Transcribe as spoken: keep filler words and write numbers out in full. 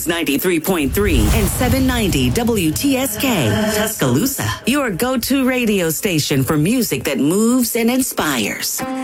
News ninety-three point three and seven ninety W T S K, Tuscaloosa. Your go-to radio station for music that moves and inspires.